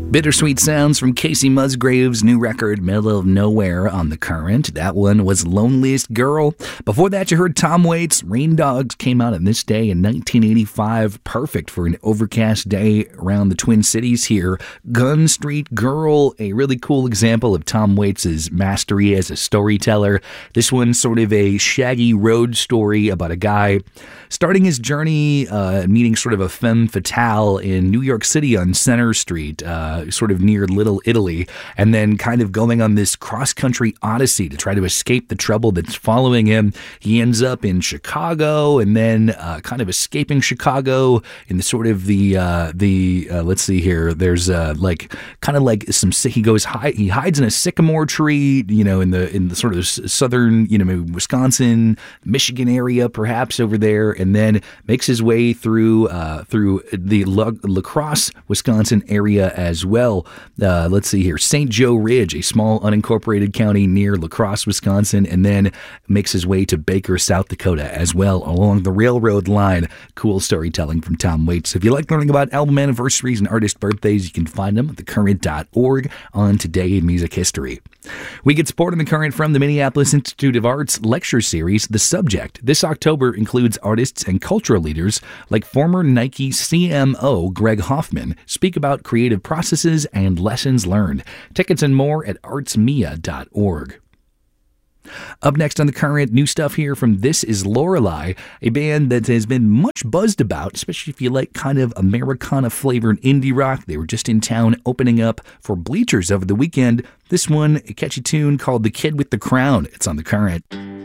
Bittersweet sounds from Casey Musgraves' new record, Middle of Nowhere, on The Current. That one was Loneliest Girl. Before that, you heard Tom Waits' Rain Dogs came out on this day in 1985. Perfect for an overcast day around the Twin Cities here. Gun Street Girl, a really cool example of Tom Waits' mastery as a storyteller. This one's sort of a shaggy road story about a guy starting his journey, meeting sort of a femme fatale in New York City on Center Street, sort of near Little Italy, and then kind of going on this cross-country odyssey to try to escape the trouble that's following him. He ends up in Chicago, and then kind of escaping Chicago in the sort of let's see here. There's he hides in a sycamore tree, in the sort of southern, maybe Wisconsin, Michigan area, perhaps over there, and then makes his way through the La Crosse, Wisconsin area as well. Let's see here. St. Joe Ridge, a small unincorporated county near La Crosse, Wisconsin, and then makes his way to Baker, South Dakota as well, along the railroad line. Cool storytelling from Tom Waits. If you like learning about album anniversaries and artist birthdays, you can find them at thecurrent.org on Today in Music History. We get support in The Current from the Minneapolis Institute of Arts lecture series, The Subject. This October includes artists and cultural leaders like former Nike CMO Greg Hoffman speak about creative processes and lessons learned. Tickets and more at artsmia.org. Up next on The Current, new stuff here from This Is Lorelei, a band that has been much buzzed about, especially if you like kind of Americana-flavored indie rock. They were just in town opening up for Bleachers over the weekend. This one, a catchy tune called The Kid with the Crown. It's on The Current.